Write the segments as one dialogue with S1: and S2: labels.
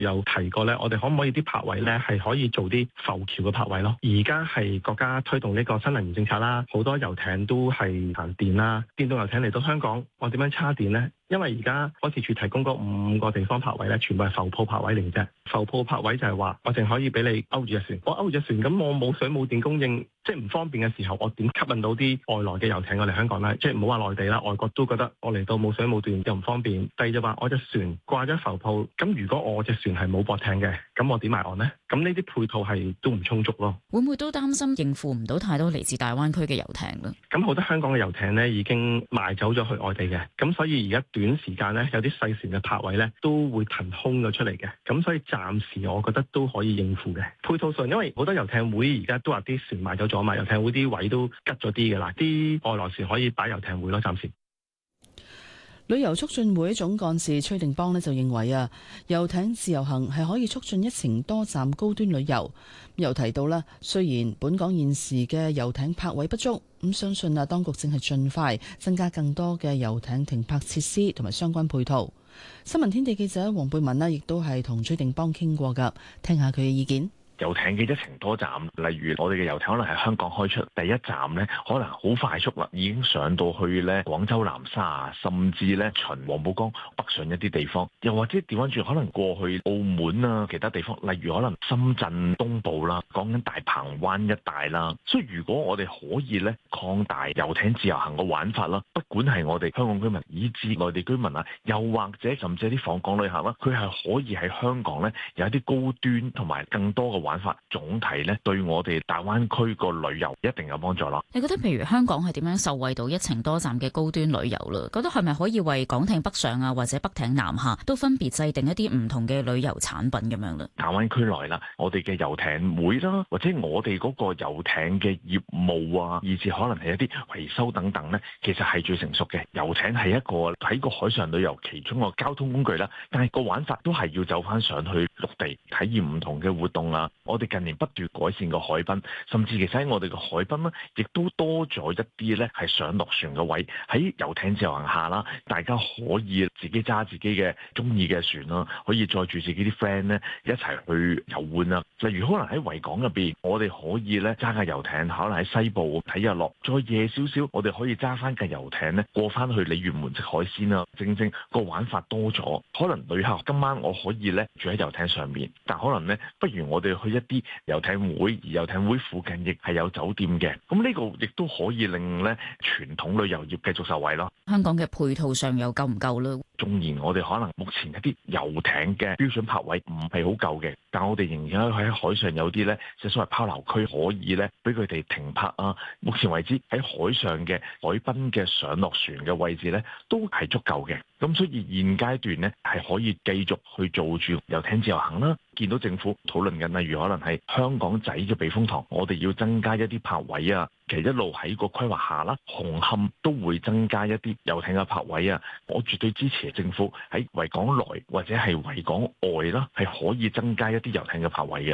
S1: 有提過咧，我哋可唔可以啲泊位咧係可以做啲浮橋嘅泊位咯？而家係國家推動呢個新能源政策啦，好多遊艇都係行電啦，電動遊艇嚟到香港，我點樣叉電咧？因為而家海事處提供嗰5個地方泊位咧，全部係浮泡泊位嚟嘅啫。浮泡泊位就係話，我淨可以俾你勾住隻船，我勾住隻船，咁我冇水冇電供應，即係唔方便嘅時候，我點吸引到啲外來嘅遊艇我嚟香港咧？即係唔好話內地啦，外國都覺得我嚟到冇水冇電又唔方便。第二就話我隻船掛咗浮泡，咁如果我隻船係冇駁艇嘅，咁我點埋岸呢？咁呢啲配套係都唔充足咯。
S2: 會唔會都擔心應付唔到太多嚟自大灣區嘅遊艇咧？
S1: 咁好多香港嘅遊艇呢已經賣走咗去外地嘅，咁所以而家短時間呢，有啲細船嘅泊位呢都會騰空咗出嚟嘅，咁所以暫時我覺得都可以應付嘅。配套上，因為好多遊艇會而家都話啲船賣走咗嘛，遊艇會啲位都吉咗啲嘅啦，啲外來船可以擺遊艇會咯，暫時。
S3: 旅遊促進會總幹事崔定邦就認為啊，遊艇自由行係可以促進一程多站高端旅遊。又提到啦，雖然本港現時嘅遊艇泊位不足，咁相信啊，當局正係盡快增加更多嘅遊艇停泊設施同埋相關配套。新聞天地記者黃貝文亦都係同崔定邦傾過㗎，聽下佢嘅意見。
S4: 遊艇嘅一程多站，例如我哋嘅遊艇可能係香港開出第一站呢，可能好快速啦，已經上到去呢廣州南沙，甚至呢循黃浦江北上一啲地方，又或者調翻轉可能過去澳門啊其他地方，例如可能深圳東部啦，講緊大鵬灣一帶啦。所以如果我哋可以呢擴大遊艇自由行嘅玩法啦，不管係我哋香港居民以至內地居民啊，又或者甚至係啲訪港旅客啦，佢係可以喺香港呢有一啲高端同埋更多嘅玩法，總體咧對我哋大灣區個旅遊一定有幫助咯。
S2: 你覺得譬如香港係點樣受惠到一程多站嘅高端旅遊啦？覺得係咪可以為港艇北上啊，或者北艇南下都分別制定一啲唔同嘅旅遊產品咁樣咧？
S4: 大灣區內啦，我哋嘅遊艇會啦，或者我哋嗰個遊艇嘅業務啊，以至可能係一啲維修等等咧，其實係最成熟嘅。遊艇係一個喺個海上旅遊其中個交通工具啦，但係個玩法都係要走翻上去陸地體驗唔同嘅活動啊。我哋近年不斷改善個海濱，甚至其實喺我哋個海濱咧，亦都多咗一啲咧係上落船嘅位，喺遊艇自由行下啦，大家可以自己揸自己嘅中意嘅船啦，可以載住自己啲 friend 咧一齊去遊玩啊。例如可能喺維港入邊，我哋可以咧揸架遊艇，可能喺西部睇日落，再夜少少，我哋可以揸翻架遊艇咧過翻去鯉魚門食海鮮啊。正正個玩法多咗，可能旅客今晚我可以咧住喺遊艇上面，但可能咧不如我哋去一啲遊艇會，而遊艇會附近亦係有酒店嘅，咁呢個亦都可以令咧傳統旅遊業繼續受惠咯。
S2: 香港嘅配套上又夠唔夠咧？
S4: 縱然我哋可能目前一啲遊艇嘅標準泊位唔係好夠嘅，但我哋仍然喺海上有啲咧即係所謂拋錨區，可以咧俾佢哋停泊啊。目前為止喺海上嘅海濱嘅上落船嘅位置咧都係足夠嘅，咁所以現階段咧係可以繼續去做住遊艇自由行啦。見到政府討論緊，例如可能係香港仔嘅避風塘，我哋要增加一啲泊位啊。其實一路喺個規劃下啦，紅磡都會增加一啲遊艇嘅泊位啊。我絕對支持政府喺維港內或者係維港外啦，係可以增加一啲遊艇嘅泊位嘅。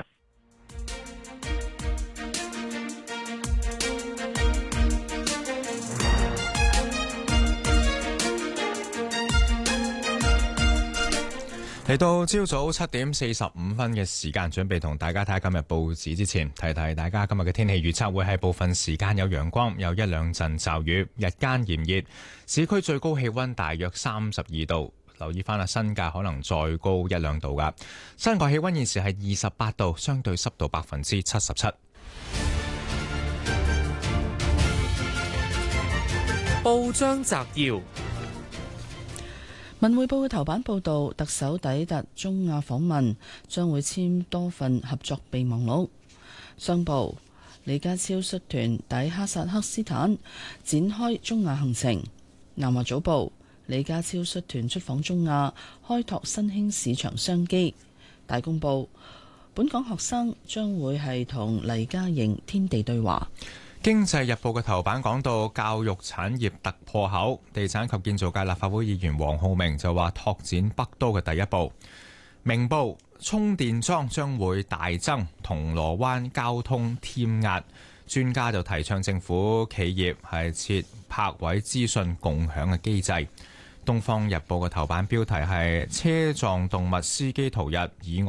S5: 嚟到朝早7:45嘅時間，準備同大家睇下今日報紙之前，提提大家今日嘅天氣預測會係部分時間有陽光，有一兩陣驟雨，日間炎熱，市區最高氣溫大約32度。留意翻啦，新界可能再高一兩度噶。室外氣溫現時係28度，相對濕度77%。
S6: 報章摘要。
S3: 文匯報嘅頭版報道，特首抵達中亞訪問，將會簽多份合作備忘錄。商報，李家超率團抵哈薩克斯坦，展開中亞行程。南華早報，李家超率團出訪中亞，開拓新興市場商機。大公報，本港學生將會係同黎嘉瑩天地對話。
S5: 經濟日報嘅頭版講到教育產業突破口，地產及建造界立法會議員黃浩明就話拓展北都嘅第一步。明報，充電樁將會大增，銅鑼灣交通添壓，專家就提倡政府企業係設泊位資訊共享嘅機制。 東方日報嘅頭版標題係車撞動物司機逃逸，意外